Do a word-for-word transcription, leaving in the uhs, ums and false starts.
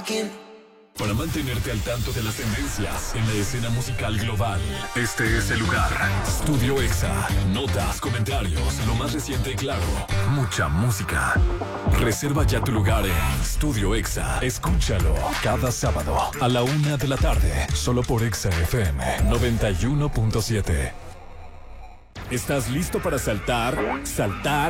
Para mantenerte al tanto de las tendencias en la escena musical global, este es el lugar. Studio Exa. Notas, comentarios, lo más reciente y claro. Mucha música. Reserva ya tu lugar en Studio Exa. Escúchalo cada sábado a la una de la tarde, solo por Exa F M noventa y uno punto siete. ¿Estás listo para saltar? Saltar